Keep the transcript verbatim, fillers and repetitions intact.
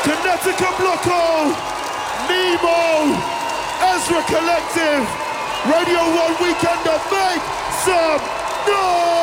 Connecticut Blocko, Nemo, Ezra Collective, Radio one Weekender, make some noise!